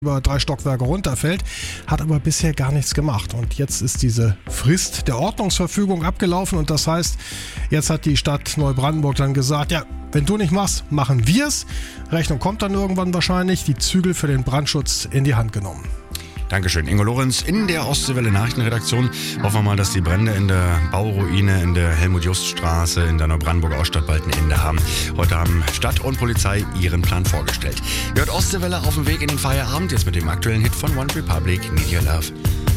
über 3 Stockwerke runterfällt, hat aber bisher gar nichts gemacht. Und jetzt ist diese Frist der Ordnungsverfügung abgelaufen und das heißt, jetzt hat die Stadt Neubrandenburg dann gesagt, ja, wenn du nicht machst, machen wir's. Rechnung kommt dann irgendwann wahrscheinlich, die Zügel für den Brandschutz in die Hand genommen. Dankeschön, Ingo Lorenz in der Ostseewelle Nachrichtenredaktion. Hoffen wir mal, dass die Brände in der Bauruine, in der Helmut-Just-Straße, in der Neubrandenburger Oststadt bald ein Ende haben. Heute haben Stadt und Polizei ihren Plan vorgestellt. Ihr hört Ostseewelle auf dem Weg in den Feierabend, jetzt mit dem aktuellen Hit von One Republic, Need Your Love.